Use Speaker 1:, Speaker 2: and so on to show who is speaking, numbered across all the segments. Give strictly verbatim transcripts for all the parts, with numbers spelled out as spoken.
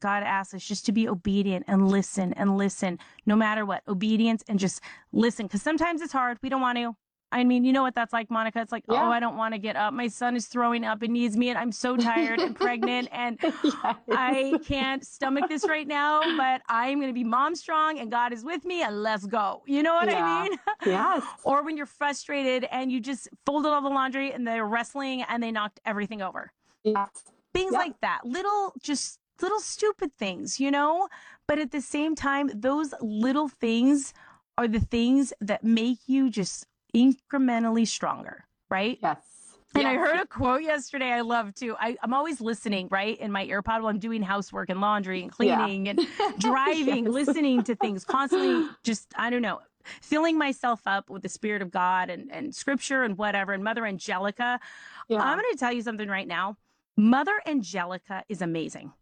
Speaker 1: God asks us just to be obedient and listen and listen, no matter what, obedience and just listen. Because sometimes it's hard. We don't want to. I mean, you know what that's like, Monica? It's like,
Speaker 2: Yeah.
Speaker 1: oh, I don't want to get up. My son is throwing up and needs me, and I'm so tired and pregnant, and
Speaker 2: Yes.
Speaker 1: I can't stomach this right now, but I'm going to be mom strong, and God is with me, and let's go. You know what
Speaker 2: Yeah.
Speaker 1: I mean?
Speaker 2: Yes.
Speaker 1: Or when you're frustrated and you just folded all the laundry and they're wrestling and they knocked everything over.
Speaker 2: Yes.
Speaker 1: Things
Speaker 2: Yep.
Speaker 1: like that. Little, just little stupid things, you know? But at the same time, those little things are the things that make you just incrementally stronger, right?
Speaker 2: Yes.
Speaker 1: And
Speaker 2: yes.
Speaker 1: I heard a quote yesterday I love too. I, I'm always listening, right, in my AirPod while I'm doing housework and laundry and cleaning
Speaker 2: Yeah.
Speaker 1: and driving,
Speaker 2: Yes.
Speaker 1: listening to things, constantly just, I don't know, filling myself up with the Spirit of God and, and scripture and whatever. And Mother Angelica,
Speaker 2: Yeah.
Speaker 1: I'm going to tell you something right now. Mother Angelica is amazing.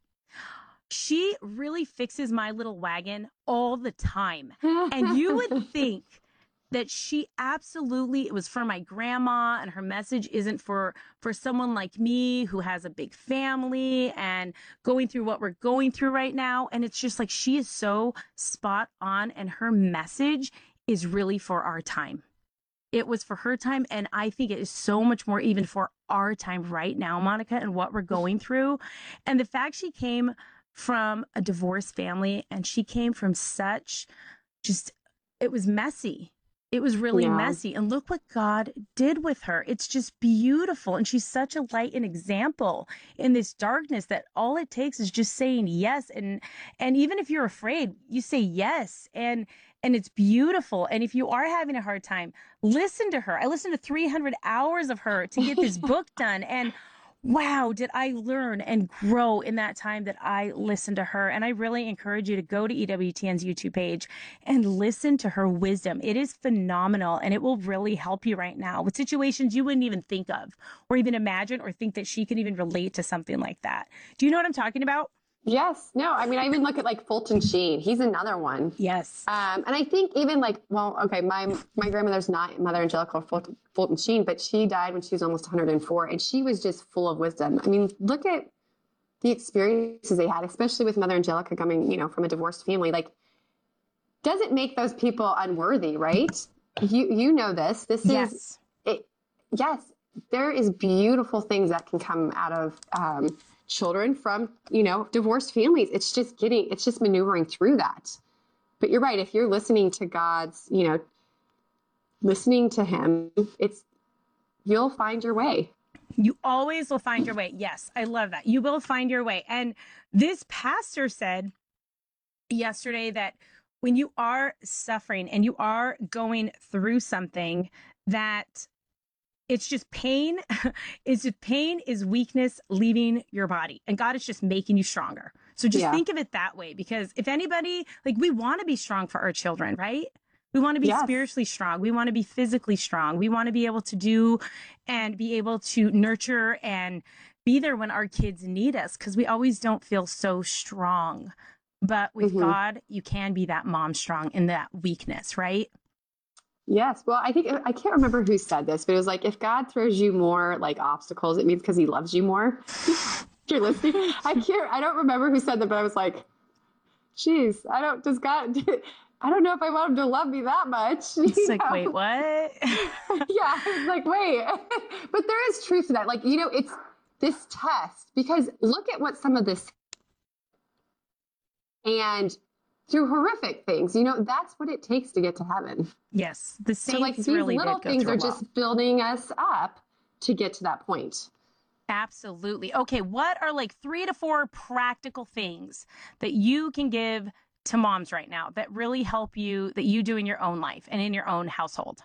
Speaker 1: She really fixes my little wagon all the time. And you would think that she absolutely, it was for my grandma, and her message isn't for, for someone like me who has a big family and going through what we're going through right now. And it's just like, she is so spot on, and her message is really for our time. It was for her time. And I think it is so much more even for our time right now, Monica, and what we're going through. And the fact she came from a divorced family, and she came from such just, it was messy. It was really
Speaker 2: Yeah.
Speaker 1: messy. And look what God did with her. It's just beautiful. And she's such a light and example in this darkness that all it takes is just saying yes. And, and even if you're afraid, you say yes. And, and it's beautiful. And if you are having a hard time, listen to her. I listened to three hundred hours of her to get this book done. And wow, did I learn and grow in that time that I listened to her. And I really encourage you to go to E W T N's YouTube page and listen to her wisdom. It is phenomenal, and it will really help you right now with situations you wouldn't even think of or even imagine or think that she could even relate to something like that. Do you know what I'm talking about?
Speaker 2: Yes. No, I mean, I even look at like Fulton Sheen. He's another one.
Speaker 1: Yes.
Speaker 2: Um, and I think even like, well, okay, my my grandmother's not Mother Angelica Fulton, Fulton Sheen, but she died when she was almost one hundred four, and she was just full of wisdom. I mean, look at the experiences they had, especially with Mother Angelica coming, you know, from a divorced family. Like, doesn't make those people unworthy, right? You you know this. This
Speaker 1: Yes.
Speaker 2: is it. Yes, there is beautiful things that can come out of um, children from, you know, divorced families. It's just getting, it's just maneuvering through that. But you're right. If you're listening to God's, you know, listening to him, it's, you'll find your way.
Speaker 1: You always will find your way. Yes, I love that. You will find your way. And this pastor said yesterday that when you are suffering and you are going through something, that it's just pain. It's just pain is weakness leaving your body, and God is just making you stronger. So just
Speaker 2: Yeah.
Speaker 1: think of it that way, because if anybody, like, we want to be strong for our children, right? We want to be
Speaker 2: Yes.
Speaker 1: spiritually strong. We want to be physically strong. We want to be able to do and be able to nurture and be there when our kids need us, because we always don't feel so strong. But with
Speaker 2: Mhm.
Speaker 1: God, you can be that mom strong in that weakness, right?
Speaker 2: Yes. Well, I think, I can't remember who said this, but it was like, if God throws you more like obstacles, it means because he loves you more. If you're listening. I can't, I don't remember who said that, but I was like, geez, I don't, does God, I don't know if I want him to love me that much.
Speaker 1: It's like,
Speaker 2: know?
Speaker 1: wait, what?
Speaker 2: Yeah. I was like, wait, but there is truth to that. Like, you know, it's this test, because look at what some of this, and through horrific things, you know, that's what it takes to get to heaven.
Speaker 1: Yes. The saints
Speaker 2: So like these
Speaker 1: really
Speaker 2: little
Speaker 1: did go
Speaker 2: things
Speaker 1: through
Speaker 2: are
Speaker 1: a lot.
Speaker 2: just building us up to get to that point.
Speaker 1: Absolutely. Okay. What are like three to four practical things that you can give to moms right now that really help you, that you do in your own life and in your own household?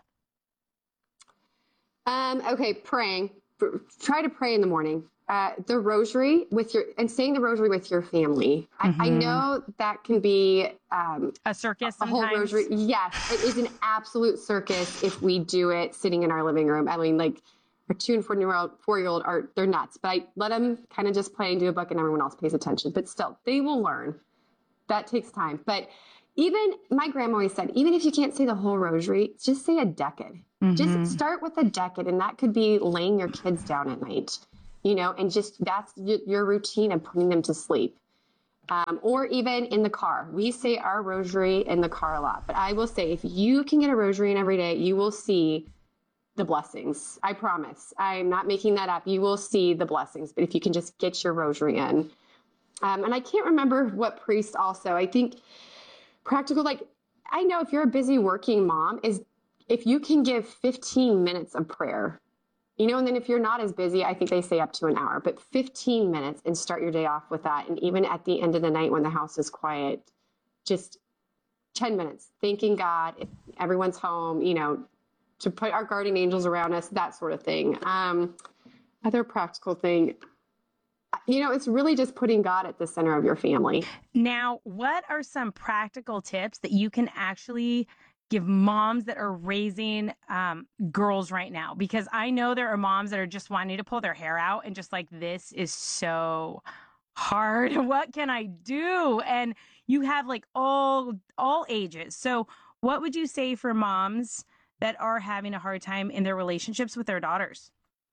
Speaker 2: Um, okay, praying. Try to pray in the morning. Uh, the rosary with your, and saying the rosary with your family.
Speaker 1: Mm-hmm.
Speaker 2: I, I know that can be um,
Speaker 1: a circus
Speaker 2: a
Speaker 1: sometimes.
Speaker 2: whole rosary. Yes, it is an absolute circus if we do it sitting in our living room. I mean, like, our two and four year old, four year old are, they're nuts, but I let them kind of just play and do a book and everyone else pays attention. But still, they will learn. That takes time. But even my grandma always said, even if you can't say the whole rosary, just say a decade. Mm-hmm. Just start with a decade, and that could be laying your kids down at night, you know, and just that's your routine of putting them to sleep. Um, or even in the car. We say our rosary in the car a lot, but I will say if you can get a rosary in every day, you will see the blessings. I promise. I'm not making that up. You will see the blessings, but if you can just get your rosary in. Um, and I can't remember what priest also, I think practical, like I know if you're a busy working mom, is if you can give fifteen minutes of prayer, you know, and then if you're not as busy, I think they say up to an hour, but fifteen minutes and start your day off with that. And even at the end of the night when the house is quiet, just ten minutes, thanking God, if everyone's home, you know, to put our guardian angels around us, that sort of thing. Um, other practical thing, you know, it's really just putting God at the center of your family.
Speaker 1: Now, what are some practical tips that you can actually give moms that are raising um, girls right now? Because I know there are moms that are just wanting to pull their hair out and just like, this is so hard. What can I do? And you have like all all ages. So what would you say for moms that are having a hard time in their relationships with their daughters?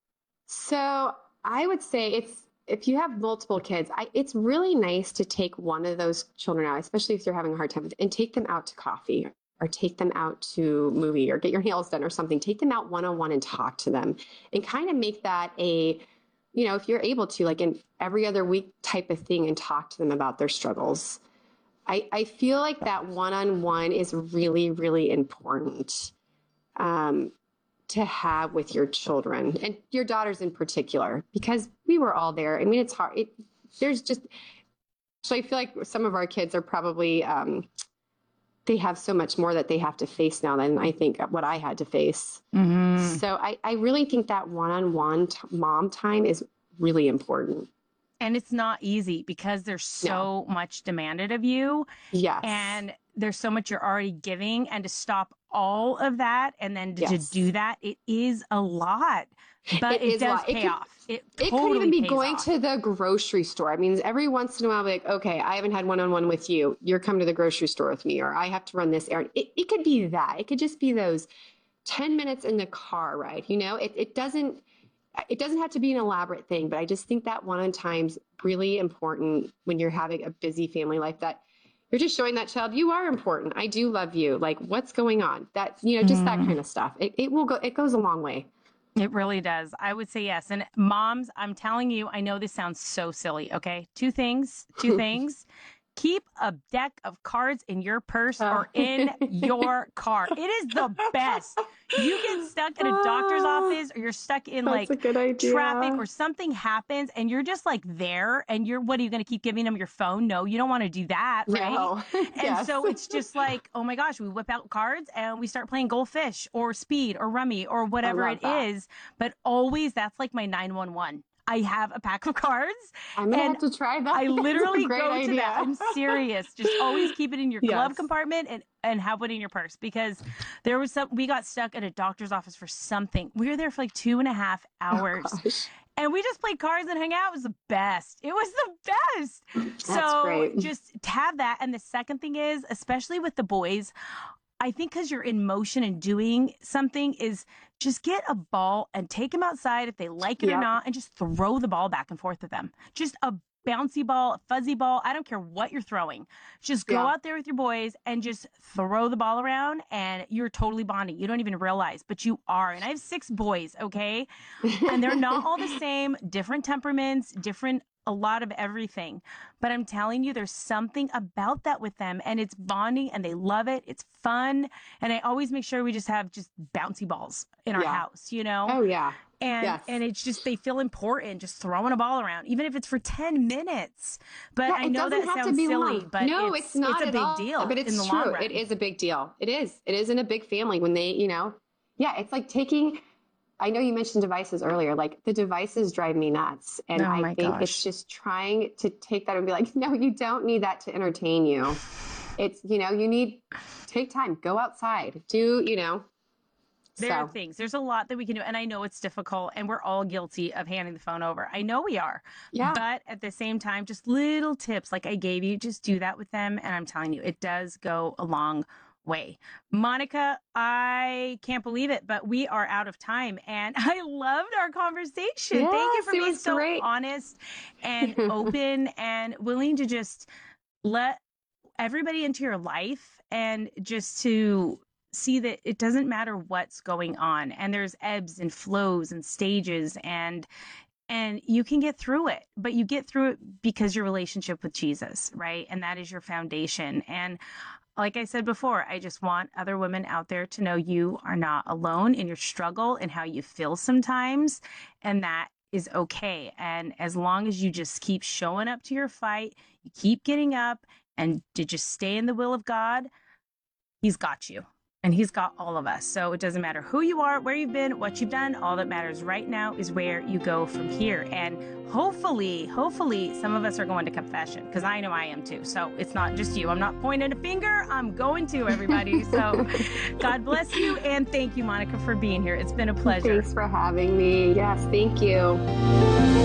Speaker 2: So I would say it's, if you have multiple kids, I, it's really nice to take one of those children out, especially if you're having a hard time, and take them out to coffee or take them out to movie or get your nails done or something. Take them out one-on-one and talk to them and kind of make that a, you know, if you're able to, like an every other week type of thing, and talk to them about their struggles. I, I feel like that one-on-one is really, really important um, to have with your children and your daughters in particular, because we were all there. I mean, it's hard. It, there's just, so I feel like some of our kids are probably, um, they have so much more that they have to face now than I think what I had to face. Mm-hmm. So I, I really think that one-on-one t- mom time is really important.
Speaker 1: And it's not easy because there's so no. much demanded of you.
Speaker 2: Yes.
Speaker 1: And there's so much you're already giving, and to stop all of that and then to, yes. to do that, it is a lot. But it, it does pay it could, off. It,
Speaker 2: it
Speaker 1: totally
Speaker 2: could even be going
Speaker 1: off.
Speaker 2: to the grocery store. I mean, every once in a while, I'll be like, okay, I haven't had one-on-one with you. You're coming to the grocery store with me, or I have to run this errand. It, it could be that. It could just be those ten minutes in the car ride. You know, it, it doesn't, it doesn't have to be an elaborate thing, but I just think that one-on time's really important when you're having a busy family life, that you're just showing that child you are important. I do love you. Like, what's going on? That, you know, just mm. that kind of stuff. It, it will go, it goes a long way.
Speaker 1: It really does. I would say yes. And moms, I'm telling you, I know this sounds so silly. Okay. Two things, two things. Keep a deck of cards in your purse oh. or in your car. It is the best. You get stuck in a doctor's office, or you're stuck in
Speaker 2: That's
Speaker 1: like traffic, or something happens and you're just like there, and you're, what are you going to keep giving them your phone? No, you don't want to do that. Right. No. And yes. so it's just like, oh my gosh, we whip out cards and we start playing goldfish or speed or rummy or whatever it that. is. But always, that's like my nine one one. I have a pack of cards.
Speaker 2: I'm going to have to try that.
Speaker 1: I literally go idea. to that. I'm serious. Just always keep it in your yes. glove compartment and, and have it in your purse, because there was some, we got stuck at a doctor's office for something. We were there for like two and a half hours. Oh, and we just played cards and hung out. It was the best. It was the best.
Speaker 2: That's
Speaker 1: so
Speaker 2: great.
Speaker 1: Just have that. And the second thing is, especially with the boys, I think because you're in motion and doing something, is just get a ball and take them outside if they like it yep. or not, and just throw the ball back and forth with them. Just a bouncy ball, a fuzzy ball. I don't care what you're throwing. Just go yeah. out there with your boys and just throw the ball around, and you're totally bonding. You don't even realize, but you are. And I have six boys, okay? And they're not all the same, different temperaments, different a lot of everything. But I'm telling you, there's something about that with them, and it's bonding, and they love it. It's fun. And I always make sure we just have just bouncy balls in our
Speaker 2: yeah.
Speaker 1: house, you know?
Speaker 2: Oh, yeah.
Speaker 1: And
Speaker 2: yes.
Speaker 1: and it's just, they feel important, just throwing a ball around, even if it's for ten minutes. But
Speaker 2: yeah,
Speaker 1: I know that sounds silly,
Speaker 2: long.
Speaker 1: but
Speaker 2: no,
Speaker 1: it's,
Speaker 2: it's not
Speaker 1: it's a
Speaker 2: at
Speaker 1: big
Speaker 2: all.
Speaker 1: deal.
Speaker 2: But it's
Speaker 1: in the
Speaker 2: true.
Speaker 1: Long run.
Speaker 2: It is a big deal. It is. It is in a big family when they, you know, yeah, it's like taking, I know you mentioned devices earlier, like the devices drive me nuts. And
Speaker 1: oh
Speaker 2: I think
Speaker 1: gosh.
Speaker 2: it's just trying to take that and be like, no, you don't need that to entertain you. It's, you know, you need, take time, go outside, do, you know.
Speaker 1: There
Speaker 2: so.
Speaker 1: are things, there's a lot that we can do. And I know it's difficult, and we're all guilty of handing the phone over. I know we are.
Speaker 2: Yeah.
Speaker 1: But at the same time, just little tips like I gave you, just do that with them. And I'm telling you, it does go a long way. Monica, I can't believe it, but we are out of time, and I loved our conversation.
Speaker 2: Yes,
Speaker 1: Thank you for being so
Speaker 2: great.
Speaker 1: honest and open and willing to just let everybody into your life, and just to see that it doesn't matter what's going on, and there's ebbs and flows and stages, and and you can get through it, but you get through it because your relationship with Jesus, right? And that is your foundation. And like I said before, I just want other women out there to know you are not alone in your struggle and how you feel sometimes, and that is okay. And as long as you just keep showing up to your fight, you keep getting up, and to just stay in the will of God, He's got you. And He's got all of us. So it doesn't matter who you are, where you've been, what you've done. All that matters right now is where you go from here. And hopefully, hopefully some of us are going to confession, because I know I am too. So it's not just you. I'm not pointing a finger. I'm going to, everybody. So God bless you. And thank you, Monica, for being here. It's been a pleasure.
Speaker 2: Thanks for having me. Yes, thank you.